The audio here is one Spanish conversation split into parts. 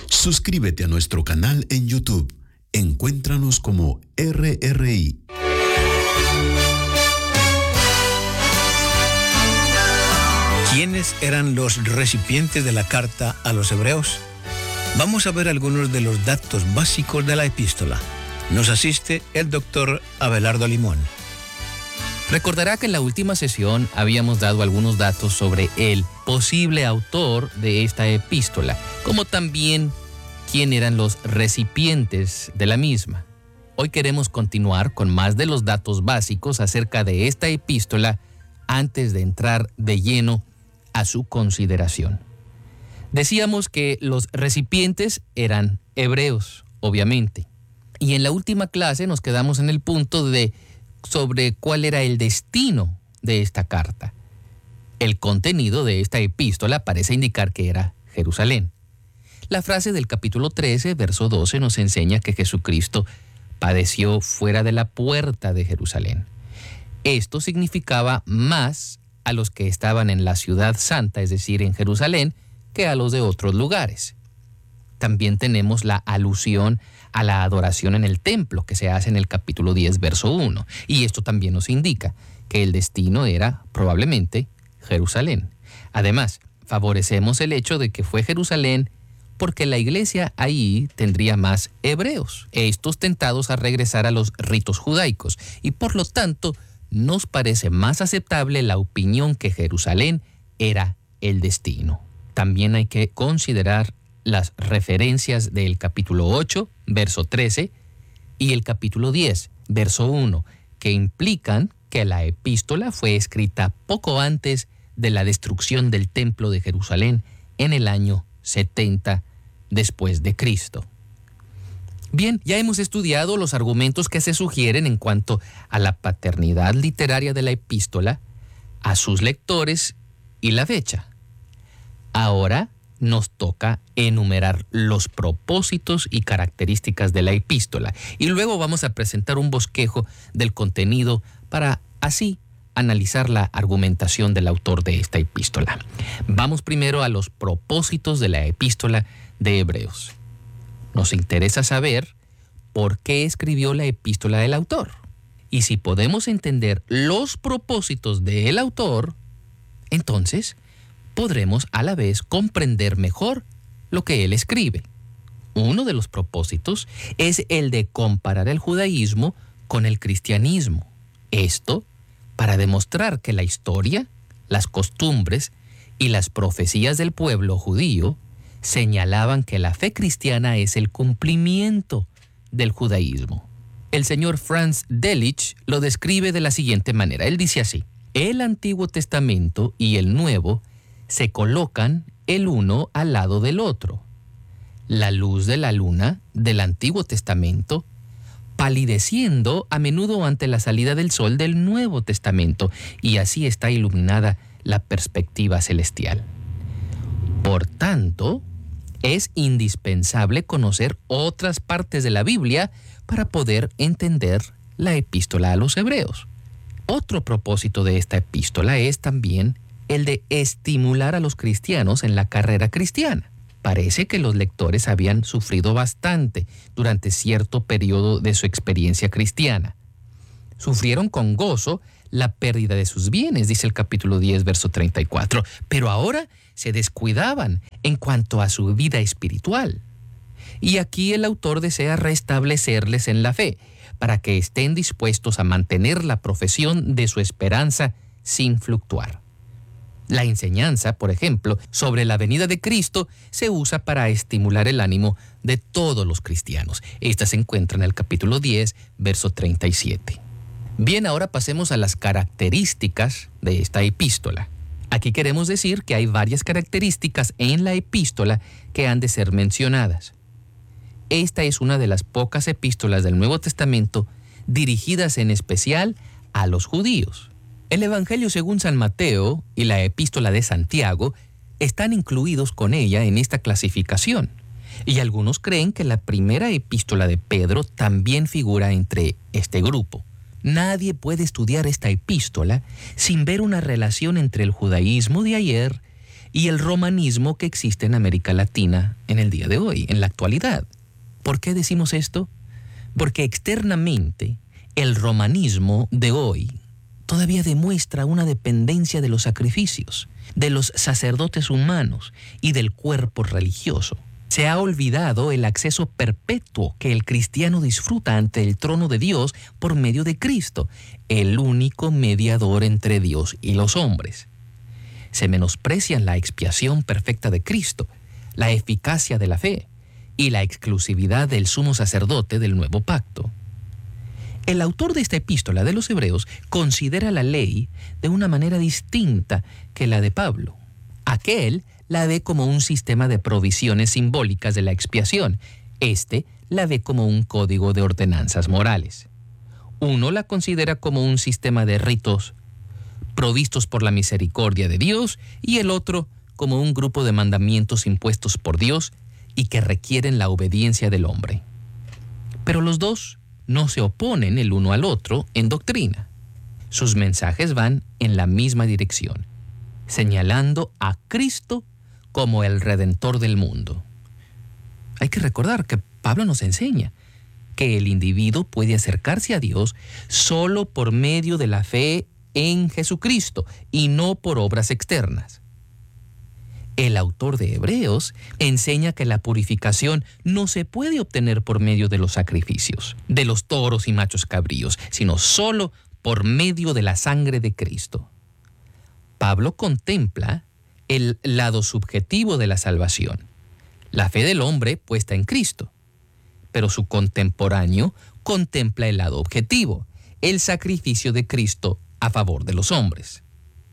Suscríbete a nuestro canal en YouTube. Encuéntranos como RRI. ¿Quiénes eran los recipientes de la carta a los hebreos? Vamos a ver algunos de los datos básicos de la epístola. Nos asiste el doctor Abelardo Limón. Recordará que en la última sesión habíamos dado algunos datos sobre el posible autor de esta epístola, como también quién eran los recipientes de la misma. Hoy queremos continuar con más de los datos básicos acerca de esta epístola antes de entrar de lleno a su consideración. Decíamos que los recipientes eran hebreos, obviamente. Y en la última clase nos quedamos en el punto sobre cuál era el destino de esta carta. El contenido de esta epístola parece indicar que era Jerusalén. La frase del capítulo 13, verso 12, nos enseña que Jesucristo padeció fuera de la puerta de Jerusalén. Esto significaba más a los que estaban en la ciudad santa, es decir, en Jerusalén, que a los de otros lugares. También tenemos la alusión a la adoración en el templo que se hace en el capítulo 10, verso 1. Y esto también nos indica que el destino era probablemente Jerusalén. Además, favorecemos el hecho de que fue Jerusalén porque la iglesia ahí tendría más hebreos, estos tentados a regresar a los ritos judaicos, y por lo tanto nos parece más aceptable la opinión que Jerusalén era el destino. También hay que considerar las referencias del capítulo 8, verso 13, y el capítulo 10, verso 1, que implican que la epístola fue escrita poco antes de la destrucción del templo de Jerusalén en el año 70 después de Cristo. Bien, ya hemos estudiado los argumentos que se sugieren en cuanto a la paternidad literaria de la epístola, a sus lectores y la fecha. Ahora nos toca enumerar los propósitos y características de la epístola y luego vamos a presentar un bosquejo del contenido para así analizar la argumentación del autor de esta epístola. Vamos primero a los propósitos de la epístola de Hebreos. Nos interesa saber por qué escribió la epístola del autor. Y si podemos entender los propósitos del autor, entonces podremos a la vez comprender mejor lo que él escribe. Uno de los propósitos es el de comparar el judaísmo con el cristianismo. Esto para demostrar que la historia, las costumbres y las profecías del pueblo judío señalaban que la fe cristiana es el cumplimiento del judaísmo. El señor Franz Delitzsch lo describe de la siguiente manera. Él dice así: el Antiguo Testamento y el Nuevo se colocan el uno al lado del otro. La luz de la luna del Antiguo Testamento palideciendo a menudo ante la salida del sol del Nuevo Testamento, y así está iluminada la perspectiva celestial. Por tanto, es indispensable conocer otras partes de la Biblia para poder entender la epístola a los hebreos. Otro propósito de esta epístola es también el de estimular a los cristianos en la carrera cristiana. Parece que los lectores habían sufrido bastante durante cierto periodo de su experiencia cristiana. Sufrieron con gozo la pérdida de sus bienes, dice el capítulo 10, verso 34, pero ahora se descuidaban en cuanto a su vida espiritual. Y aquí el autor desea restablecerles en la fe, para que estén dispuestos a mantener la profesión de su esperanza sin fluctuar. La enseñanza, por ejemplo, sobre la venida de Cristo se usa para estimular el ánimo de todos los cristianos. Esta se encuentra en el capítulo 10, verso 37. Bien, ahora pasemos a las características de esta epístola. Aquí queremos decir que hay varias características en la epístola que han de ser mencionadas. Esta es una de las pocas epístolas del Nuevo Testamento dirigidas en especial a los judíos. El Evangelio según San Mateo y la epístola de Santiago están incluidos con ella en esta clasificación, y algunos creen que la primera epístola de Pedro también figura entre este grupo. Nadie puede estudiar esta epístola sin ver una relación entre el judaísmo de ayer y el romanismo que existe en América Latina en el día de hoy, en la actualidad. ¿Por qué decimos esto? Porque externamente el romanismo de hoy todavía demuestra una dependencia de los sacrificios, de los sacerdotes humanos y del cuerpo religioso. Se ha olvidado el acceso perpetuo que el cristiano disfruta ante el trono de Dios por medio de Cristo, el único mediador entre Dios y los hombres. Se menosprecian la expiación perfecta de Cristo, la eficacia de la fe y la exclusividad del sumo sacerdote del nuevo pacto. El autor de esta epístola de los Hebreos considera la ley de una manera distinta que la de Pablo. Aquel la ve como un sistema de provisiones simbólicas de la expiación. Este la ve como un código de ordenanzas morales. Uno la considera como un sistema de ritos provistos por la misericordia de Dios y el otro como un grupo de mandamientos impuestos por Dios y que requieren la obediencia del hombre. Pero los dos no se oponen el uno al otro en doctrina. Sus mensajes van en la misma dirección, señalando a Cristo como el Redentor del mundo. Hay que recordar que Pablo nos enseña que el individuo puede acercarse a Dios solo por medio de la fe en Jesucristo y no por obras externas. El autor de Hebreos enseña que la purificación no se puede obtener por medio de los sacrificios, de los toros y machos cabríos, sino solo por medio de la sangre de Cristo. Pablo contempla el lado subjetivo de la salvación, la fe del hombre puesta en Cristo, pero su contemporáneo contempla el lado objetivo, el sacrificio de Cristo a favor de los hombres.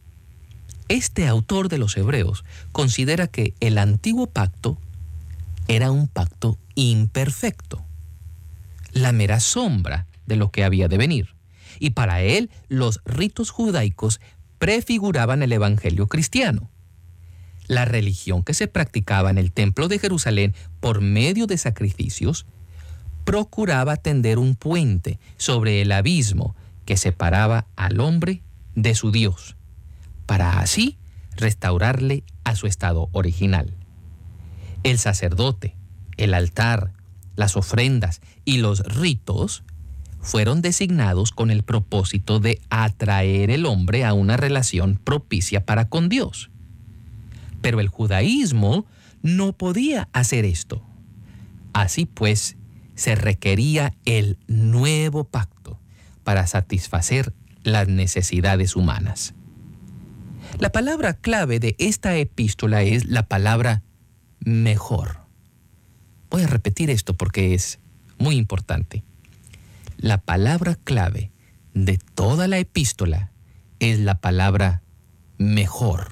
Este autor de los Hebreos considera que el antiguo pacto era un pacto imperfecto, la mera sombra de lo que había de venir, y para él los ritos judaicos prefiguraban el evangelio cristiano. La religión que se practicaba en el templo de Jerusalén por medio de sacrificios procuraba tender un puente sobre el abismo que separaba al hombre de su Dios, para así restaurarle a su estado original. El sacerdote, el altar, las ofrendas y los ritos fueron designados con el propósito de atraer el hombre a una relación propicia para con Dios. Pero el judaísmo no podía hacer esto. Así pues, se requería el nuevo pacto para satisfacer las necesidades humanas. La palabra clave de esta epístola es la palabra mejor. Voy a repetir esto porque es muy importante. La palabra clave de toda la epístola es la palabra mejor.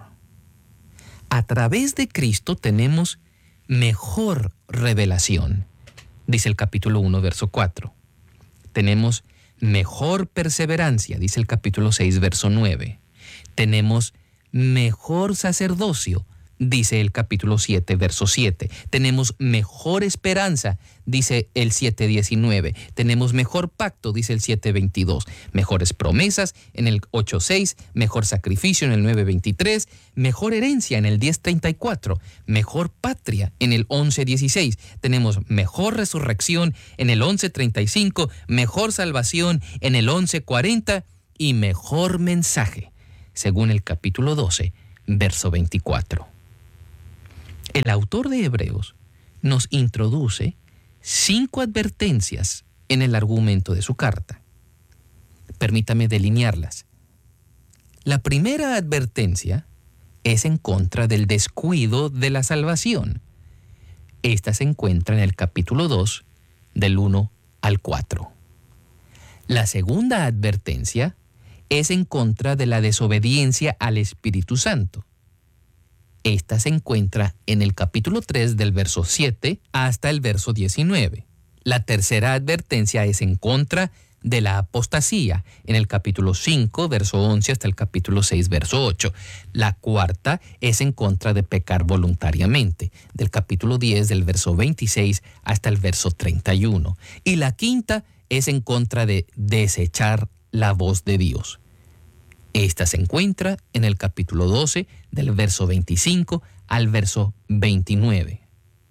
A través de Cristo tenemos mejor revelación, dice el capítulo 1, verso 4. Tenemos mejor perseverancia, dice el capítulo 6, verso 9. Tenemos mejor sacerdocio, dice el capítulo 7, verso 7. Tenemos mejor esperanza, dice el 7:19. Tenemos mejor pacto, dice el 7:22. Mejores promesas en el 8:6. Mejor sacrificio en el 9:23. Mejor herencia en el 10:34. Mejor patria en el 11:16. Tenemos mejor resurrección en el 11:35. Mejor salvación en el 11:40. Y mejor mensaje, según el capítulo 12, verso 24. El autor de Hebreos nos introduce 5 advertencias en el argumento de su carta. Permítame delinearlas. La primera advertencia es en contra del descuido de la salvación. Esta se encuentra en el capítulo 2, del 1 al 4. La segunda advertencia es en contra de la desobediencia al Espíritu Santo. Esta se encuentra en el capítulo 3 del verso 7 hasta el verso 19. La tercera advertencia es en contra de la apostasía en el capítulo 5, verso 11 hasta el capítulo 6, verso 8. La cuarta es en contra de pecar voluntariamente, del capítulo 10 del verso 26 hasta el verso 31. Y la quinta es en contra de desechar la voz de Dios. Esta se encuentra en el capítulo 12, del verso 25 al verso 29.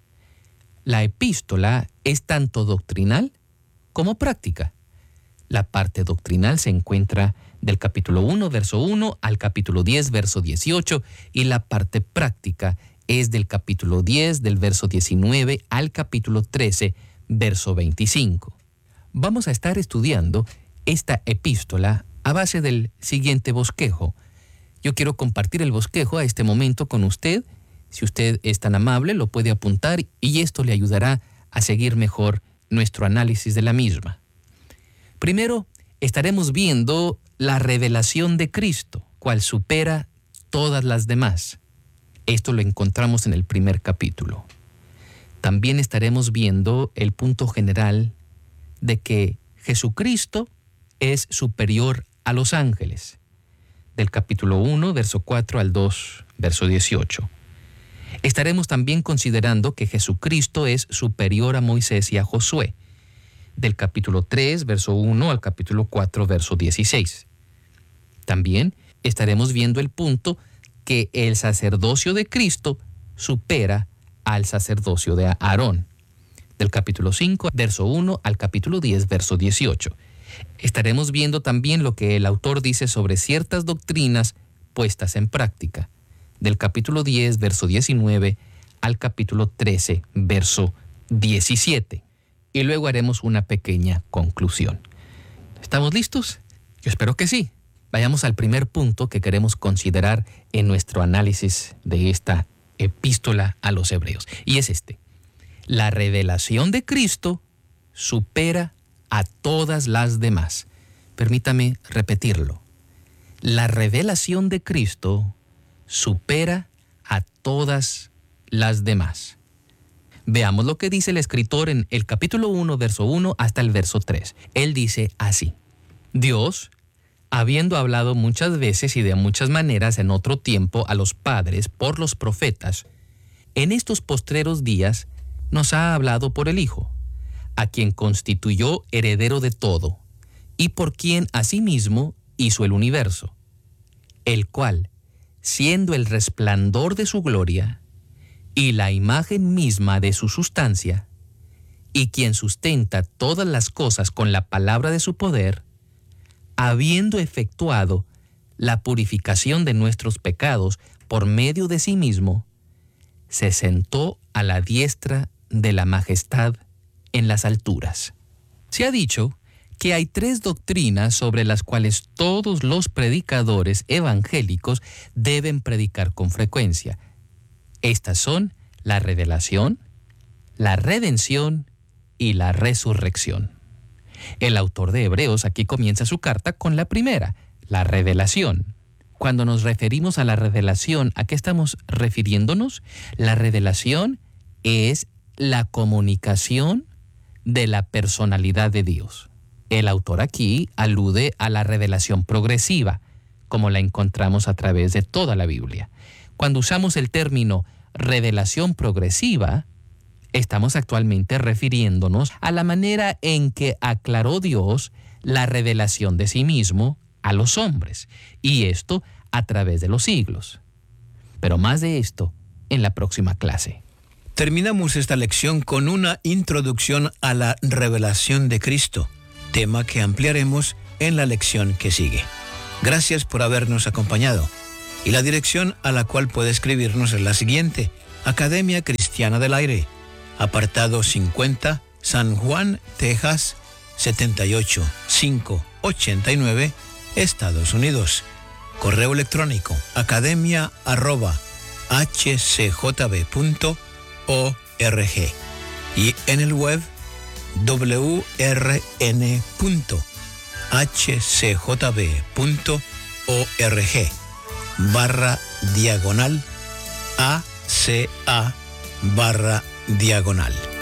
La epístola es tanto doctrinal como práctica. La parte doctrinal se encuentra del capítulo 1, verso 1 al capítulo 10, verso 18, y la parte práctica es del capítulo 10, del verso 19 al capítulo 13, verso 25. Vamos a estar estudiando esta epístola a base del siguiente bosquejo. Yo quiero compartir el bosquejo a este momento con usted. Si usted es tan amable, lo puede apuntar y esto le ayudará a seguir mejor nuestro análisis de la misma. Primero, estaremos viendo la revelación de Cristo, cual supera todas las demás. Esto lo encontramos en el primer capítulo. También estaremos viendo el punto general de que Jesucristo es superior a los ángeles, del capítulo 1, verso 4 al 2, verso 18. Estaremos también considerando que Jesucristo es superior a Moisés y a Josué, del capítulo 3, verso 1 al capítulo 4, verso 16. También estaremos viendo el punto que el sacerdocio de Cristo supera al sacerdocio de Aarón, del capítulo 5, verso 1 al capítulo 10, verso 18. Estaremos viendo también lo que el autor dice sobre ciertas doctrinas puestas en práctica, del capítulo 10, verso 19 al capítulo 13, verso 17. Y luego haremos una pequeña conclusión. ¿Estamos listos? Yo espero que sí. Vayamos al primer punto que queremos considerar en nuestro análisis de esta epístola a los Hebreos. Y es este. La revelación de Cristo supera a todas las demás. Permítame repetirlo. La revelación de Cristo supera a todas las demás. Veamos lo que dice el escritor en el capítulo 1, verso 1 hasta el verso 3. Él dice así: Dios, habiendo hablado muchas veces y de muchas maneras en otro tiempo a los padres por los profetas, en estos postreros días nos ha hablado por el Hijo, a quien constituyó heredero de todo, y por quien asimismo hizo el universo, el cual, siendo el resplandor de su gloria y la imagen misma de su sustancia, y quien sustenta todas las cosas con la palabra de su poder, habiendo efectuado la purificación de nuestros pecados por medio de sí mismo, se sentó a la diestra de la majestad en las alturas. Se ha dicho que hay 3 doctrinas sobre las cuales todos los predicadores evangélicos deben predicar con frecuencia. Estas son la revelación, la redención y la resurrección. El autor de Hebreos aquí comienza su carta con la primera, la revelación. Cuando nos referimos a la revelación, ¿a qué estamos refiriéndonos? La revelación es la comunicación de la personalidad de Dios. El autor aquí alude a la revelación progresiva, como la encontramos a través de toda la Biblia. Cuando usamos el término revelación progresiva, estamos actualmente refiriéndonos a la manera en que aclaró Dios la revelación de sí mismo a los hombres, y esto a través de los siglos. Pero más de esto en la próxima clase. Terminamos esta lección con una introducción a la revelación de Cristo, tema que ampliaremos en la lección que sigue. Gracias por habernos acompañado. Y la dirección a la cual puede escribirnos es la siguiente: Academia Cristiana del Aire, apartado 50, San Juan, Texas, 78589, Estados Unidos. Correo electrónico academia@hcjb.org y en el web wrn.hcjb.org/ACA/.